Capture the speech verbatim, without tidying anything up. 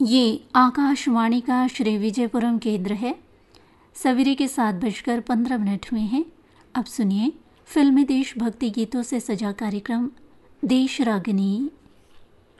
ये आकाशवाणी का श्री विजयपुरम केंद्र है। सवेरे के सात बजकर पंद्रह मिनट हुए हैं। अब सुनिए फिल्मी देशभक्ति गीतों से सजा कार्यक्रम देश रागिनी